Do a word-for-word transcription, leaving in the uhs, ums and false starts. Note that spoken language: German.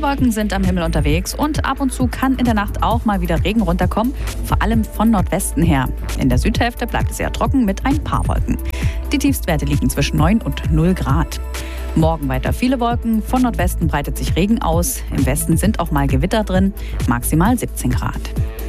Viele Wolken sind am Himmel unterwegs und ab und zu kann in der Nacht auch mal wieder Regen runterkommen, vor allem von Nordwesten her. In der Südhälfte bleibt es eher trocken mit ein paar Wolken. Die Tiefstwerte liegen zwischen neun und null Grad. Morgen weiter viele Wolken, von Nordwesten breitet sich Regen aus, im Westen sind auch mal Gewitter drin, maximal siebzehn Grad.